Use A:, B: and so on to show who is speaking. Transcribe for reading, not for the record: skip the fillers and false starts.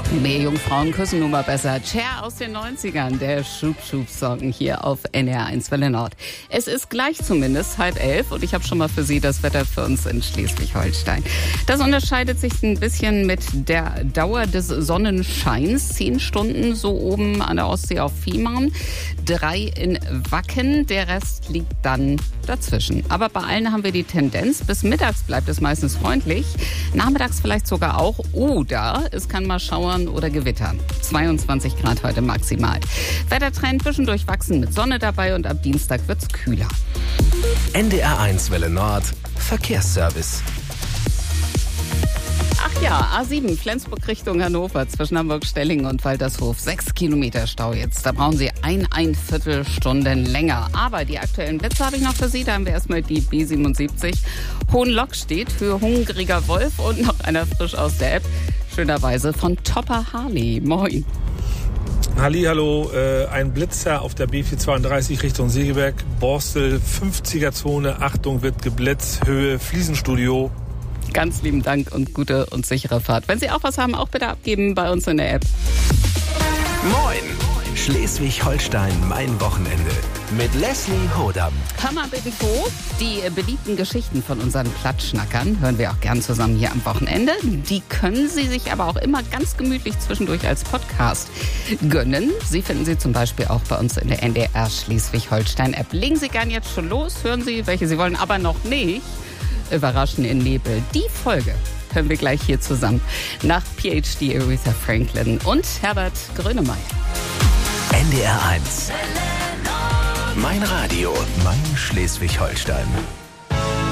A: Meerjungfrauen küssen nun mal besser. Cher aus den 90ern, der Schub-Schub-Song hier auf NDR1 Welle Nord. Es ist gleich zumindest 10:30 und ich habe schon mal für Sie das Wetter für uns in Schleswig-Holstein. Das unterscheidet sich ein bisschen mit der Dauer des Sonnenscheins. 10 Stunden so oben an der Ostsee auf Fehmarn, 3 in Wacken, der Rest liegt dann dazwischen. Aber bei allen haben wir die Tendenz, bis mittags bleibt es meistens freundlich, nachmittags vielleicht sogar auch oder es kann mal schauern oder gewittern. 22 Grad heute maximal. Wettertrend zwischendurch wachsen mit Sonne dabei und ab Dienstag wird's kühler.
B: NDR1 Welle Nord, Verkehrsservice.
A: Ach ja, A7 Flensburg Richtung Hannover zwischen Hamburg-Stellingen und Waltershof. 6 Kilometer Stau jetzt. Da brauchen Sie ein Viertelstunden länger. Aber die aktuellen Plätze habe ich noch für Sie. Da haben wir erstmal die B77. Hohenlock-Stedt für Hungriger Wolf und noch einer frisch aus der App. Schönerweise von Topper Harley. Moin.
C: Hallihallo, ein Blitzer auf der B432 Richtung Segeberg. Borstel, 50er-Zone. Achtung, wird geblitzt. Höhe Fliesenstudio.
A: Ganz lieben Dank und gute und sichere Fahrt. Wenn Sie auch was haben, auch bitte abgeben bei uns in der App.
B: Moin! Schleswig-Holstein, mein Wochenende. Mit Leslie Hodam.
A: Hammer Info. Die beliebten Geschichten von unseren Plattschnackern hören wir auch gern zusammen hier am Wochenende. Die können Sie sich aber auch immer ganz gemütlich zwischendurch als Podcast gönnen. Sie finden sie zum Beispiel auch bei uns in der NDR Schleswig-Holstein App. Legen Sie gern jetzt schon los, hören Sie, welche Sie wollen, aber noch nicht. Überraschen in Nebel. Die Folge hören wir gleich hier zusammen. Nach PhD Aretha Franklin und Herbert Grönemeyer.
B: NDR1. Mein Radio, mein Schleswig-Holstein.